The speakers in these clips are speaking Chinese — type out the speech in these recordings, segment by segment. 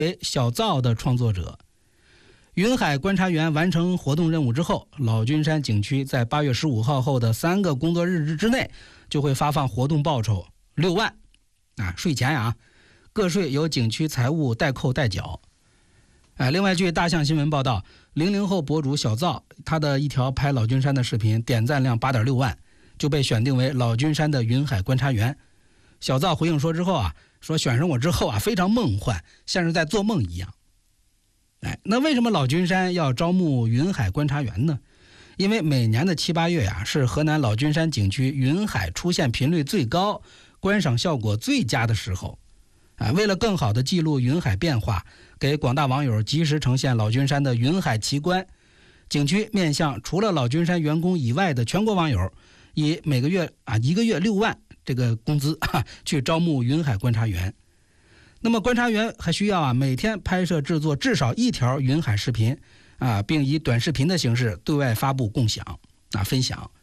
为小灶的创作者。云海观察员完成活动任务之后，老君山景区在8月15号后的3个工作日之内就会发放活动报酬6万税前个税由景区财务代扣代缴。另外据大象新闻报道，00后博主小灶他的一条拍老君山的视频点赞量8.6万，就被选定为老君山的云海观察员。小灶回应说之后说选上我之后非常梦幻，像是在做梦一样。那为什么老君山要招募云海观察员呢？因为每年的7、8月是河南老君山景区云海出现频率最高、观赏效果最佳的时候。为了更好地记录云海变化，给广大网友及时呈现老君山的云海奇观，景区面向除了老君山员工以外的全国网友，以每个月1个月6万这个工资去招募云海观察员。那么观察员还需要每天拍摄制作至少1条云海视频并以短视频的形式对外发布共享分享。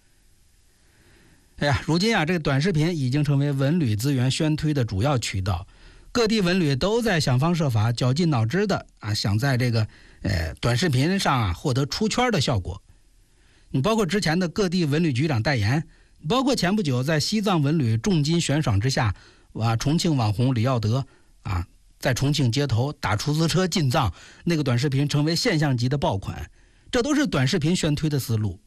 如今这个短视频已经成为文旅资源宣推的主要渠道，各地文旅都在想方设法绞尽脑汁的想在这个短视频上获得出圈的效果。你包括之前的各地文旅局长代言，包括前不久在西藏文旅重金悬赏之下重庆网红李耀德在重庆街头打出租车进藏，那个短视频成为现象级的爆款，这都是短视频宣推的思路。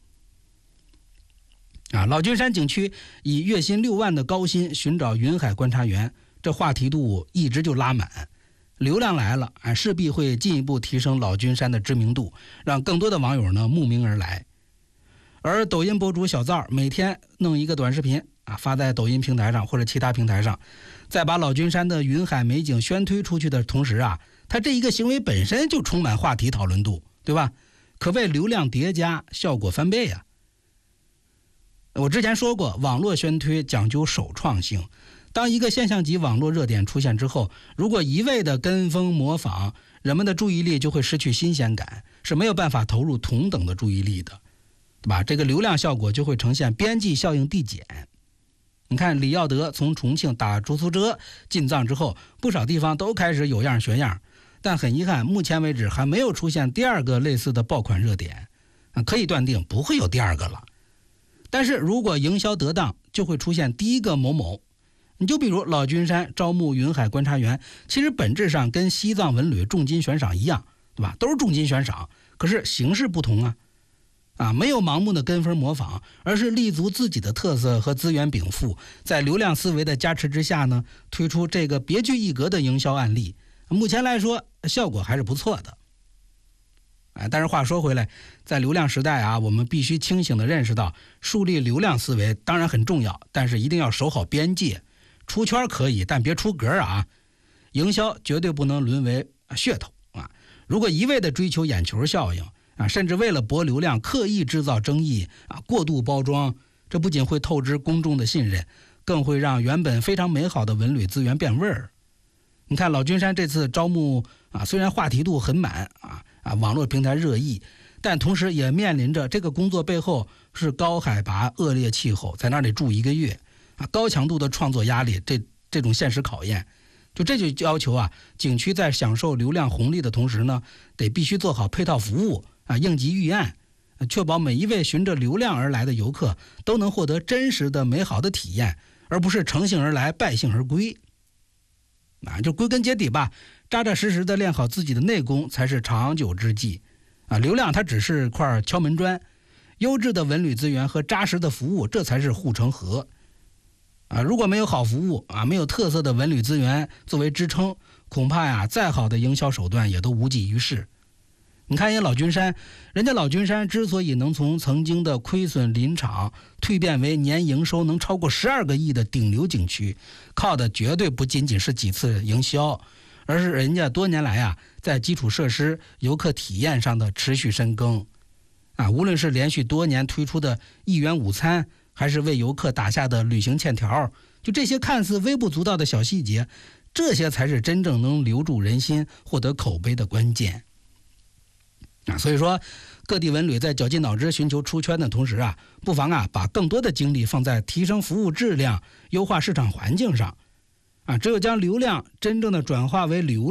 老君山景区以月薪6万的高薪寻找云海观察员，这话题度一直就拉满，流量来了势必会进一步提升老君山的知名度，让更多的网友呢慕名而来。而抖音博主小灶每天弄一个短视频发在抖音平台上或者其他平台上，在把老君山的云海美景宣推出去的同时他这一个行为本身就充满话题讨论度，对吧？可谓流量叠加，效果翻倍我之前说过，网络宣推讲究首创性，当一个现象级网络热点出现之后，如果一味的跟风模仿，人们的注意力就会失去新鲜感，是没有办法投入同等的注意力的，对吧？这个流量效果就会呈现边际效应递减。你看李耀德从重庆打出租车进藏之后，不少地方都开始有样学样，但很遗憾，目前为止还没有出现第二个类似的爆款热点，可以断定不会有第二个了。但是如果营销得当，就会出现第一个某某。你就比如老君山招募云海观察员，其实本质上跟西藏文旅重金悬赏一样，对吧？都是重金悬赏，可是形式不同没有盲目的跟风模仿，而是立足自己的特色和资源禀赋，在流量思维的加持之下呢，推出这个别具一格的营销案例。目前来说，效果还是不错的。但是话说回来，在流量时代我们必须清醒地认识到，树立流量思维当然很重要，但是一定要守好边界。出圈可以，但别出格营销绝对不能沦为噱头如果一味地追求眼球效应甚至为了博流量刻意制造争议过度包装，这不仅会透支公众的信任，更会让原本非常美好的文旅资源变味儿。你看老君山这次招募虽然话题度很满网络平台热议，但同时也面临着这个工作背后是高海拔恶劣气候，在那里住1个月高强度的创作压力，这种现实考验，这就要求景区在享受流量红利的同时呢，得必须做好配套服务应急预案，确保每一位循着流量而来的游客都能获得真实的美好的体验，而不是乘兴而来败兴而归。就归根结底扎扎实实的练好自己的内功才是长久之计流量它只是块敲门砖，优质的文旅资源和扎实的服务，这才是护城河如果没有好服务没有特色的文旅资源作为支撑，恐怕再好的营销手段也都无济于事。你看人家老君山之所以能从曾经的亏损林场蜕变为年营收能超过12个亿的顶流景区，靠的绝对不仅仅是几次营销，而是人家多年来在基础设施游客体验上的持续深耕无论是连续多年推出的1元午餐，还是为游客打下的旅行欠条，就这些看似微不足道的小细节，这些才是真正能留住人心获得口碑的关键所以说各地文旅在绞尽脑汁寻求出圈的同时不妨把更多的精力放在提升服务质量、优化市场环境上只有将流量真正的转化为流量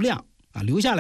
留下来